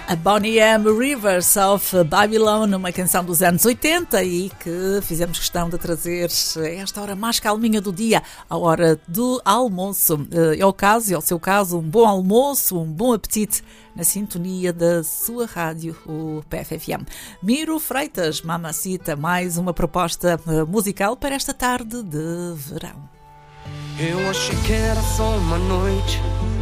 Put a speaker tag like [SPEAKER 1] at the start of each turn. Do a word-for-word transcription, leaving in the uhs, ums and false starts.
[SPEAKER 1] A Bonnie M. Rivers of Babylon, uma canção dos anos oitenta e que fizemos questão de trazer a esta hora mais calminha do dia, a hora do almoço. É o caso, é o seu caso, um bom almoço, um bom apetite na sintonia da sua rádio, o P F F M. Miro Freitas, Mamacita, mais uma proposta musical para esta tarde de verão.
[SPEAKER 2] Eu achei que era só uma noite,